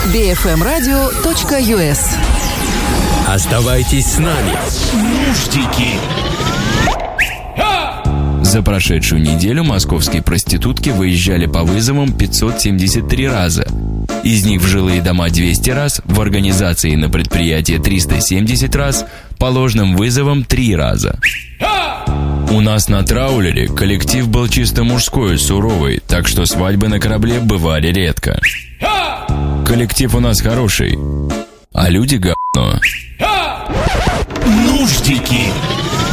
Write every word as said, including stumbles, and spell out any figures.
би эф эм радио точка ю эс. Оставайтесь с нами. Нуждики. За прошедшую неделю московские проститутки выезжали по вызовам пятьсот семьдесят три раза. Из них в жилые дома двести раз, в организации и на предприятии триста семьдесят раз, по ложным вызовам три раза. У нас на траулере коллектив был чисто мужской, суровый, так что свадьбы на корабле бывали редко. Коллектив у нас хороший, а люди говно. Нуждики.